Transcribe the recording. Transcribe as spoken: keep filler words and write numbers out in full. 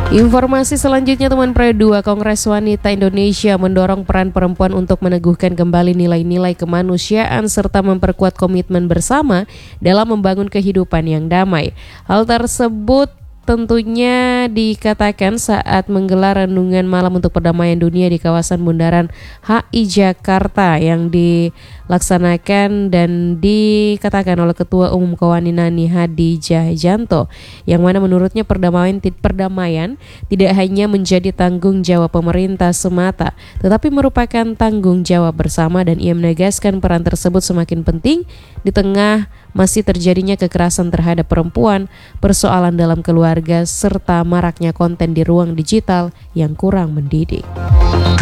Informasi selanjutnya teman Pro dua, Kongres Wanita Indonesia mendorong peran perempuan untuk meneguhkan kembali nilai-nilai kemanusiaan serta memperkuat komitmen bersama dalam membangun kehidupan yang damai. Hal tersebut tentunya dikatakan saat menggelar renungan malam untuk perdamaian dunia di kawasan Bundaran H I Jakarta yang dilaksanakan dan dikatakan oleh Ketua Umum Kawaninani Hadijah Janto, yang mana menurutnya perdamaian, perdamaian tidak hanya menjadi tanggung jawab pemerintah semata, tetapi merupakan tanggung jawab bersama, dan ia menegaskan peran tersebut semakin penting di tengah masih terjadinya kekerasan terhadap perempuan, persoalan dalam keluarga, serta maraknya konten di ruang digital yang kurang mendidik.